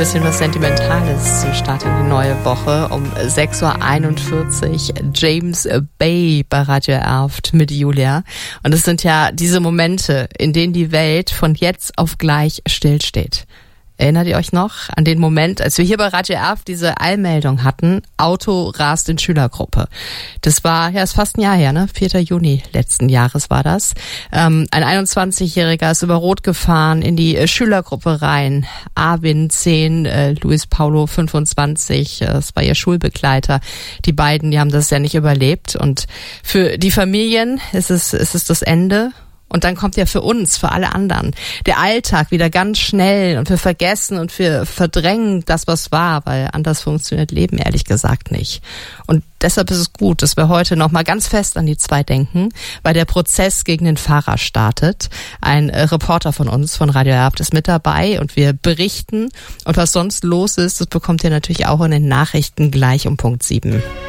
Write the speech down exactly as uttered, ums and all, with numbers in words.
bisschen was Sentimentales zum Start in die neue Woche. Um sechs Uhr einundvierzig James Bay bei Radio Erft mit Julia. Und es sind ja diese Momente, in denen die Welt von jetzt auf gleich stillsteht. Erinnert ihr euch noch an den Moment, als wir hier bei Radio Erft diese Eilmeldung hatten, Auto rast in Schülergruppe. Das war, ja, ist fast ein Jahr her, ne? vierter Juni letzten Jahres war das. Ähm, ein einundzwanzigjähriger ist über Rot gefahren in die äh, Schülergruppe rein. Arvin zehn, äh, Luis Paulo fünfundzwanzig, äh, das war ihr Schulbegleiter. Die beiden, die haben das ja nicht überlebt. Und für die Familien ist es, ist es das Ende. Und dann kommt ja für uns, für alle anderen, der Alltag wieder ganz schnell und wir vergessen und wir verdrängen das, was war, weil anders funktioniert Leben ehrlich gesagt nicht. Und deshalb ist es gut, dass wir heute nochmal ganz fest an die zwei denken, weil der Prozess gegen den Fahrer startet. Ein Reporter von uns, von Radio Erft, ist mit dabei und wir berichten. Und was sonst los ist, das bekommt ihr natürlich auch in den Nachrichten gleich um Punkt sieben.